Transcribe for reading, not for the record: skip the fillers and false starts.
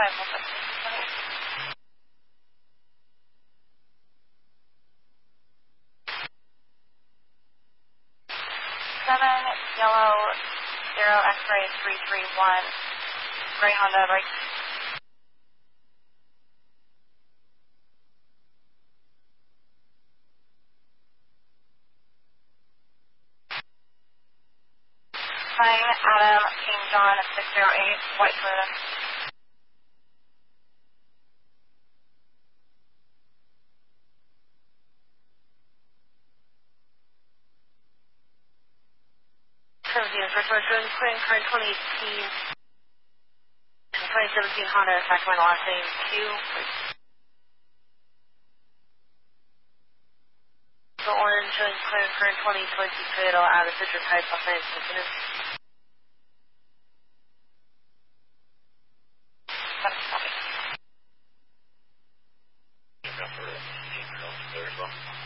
Yellow 0 X-ray 331, gray Honda right. Flying Adam King John 608, white Toyota. Virtual Quinn, car 2018, 2017 Honda, Sacramento, last name Q. The orange showing Quinn, current 2020 Toyota, out of Citrus Heights, Los Angeles, Infinite. There as well.